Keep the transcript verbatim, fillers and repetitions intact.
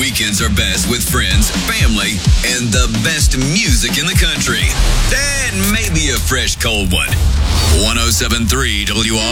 weekends are best with friends, family, and the best music in the country. And maybe a fresh cold one. one oh seven point three W R